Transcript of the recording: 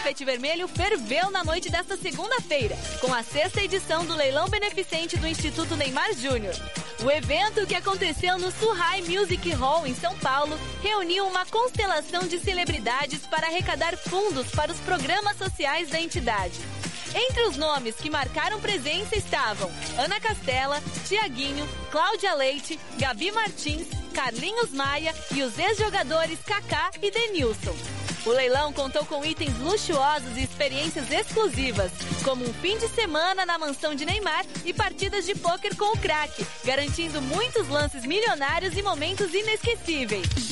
tapete vermelho ferveu na noite desta segunda-feira, com a 6ª edição do leilão beneficente do Instituto Neymar Júnior. O evento, que aconteceu no Surrai Music Hall, em São Paulo, reuniu uma constelação de celebridades para arrecadar fundos para os programas sociais da entidade. Entre os nomes que marcaram presença estavam Ana Castela, Tiaguinho, Cláudia Leite, Gabi Martins, Carlinhos Maia e os ex-jogadores Kaká e Denilson. O leilão contou com itens luxuosos e experiências exclusivas, como um fim de semana na mansão de Neymar e partidas de pôquer com o craque, garantindo muitos lances milionários e momentos inesquecíveis.